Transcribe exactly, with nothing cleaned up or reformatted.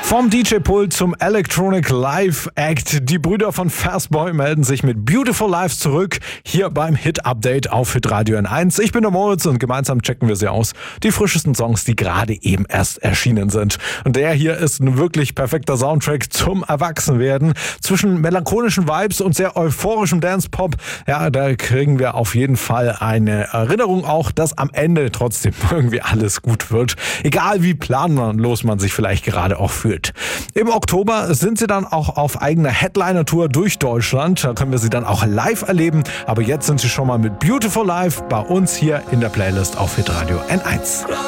Vom D J-Pult zum Electronic Live Act. Die Brüder von Fastboy melden sich mit Beautiful Life zurück. Hier beim Hit-Update auf Hitradio N eins. Ich bin der Moritz und gemeinsam checken wir sie aus. Die frischesten Songs, die gerade eben erst erschienen sind. Und der hier ist ein wirklich perfekter Soundtrack zum Erwachsenwerden. Zwischen melancholischen Vibes und sehr euphorischem Dance-Pop. Ja, da kriegen wir auf jeden Fall eine Erinnerung auch, dass am Ende trotzdem irgendwie alles gut wird. Egal wie planlos man sich vielleicht gerade auch fühlt. Im Oktober sind sie dann auch auf eigener Headliner-Tour durch Deutschland. Da können wir sie dann auch live erleben. Aber jetzt sind sie schon mal mit Beautiful Life bei uns hier in der Playlist auf Hitradio N eins.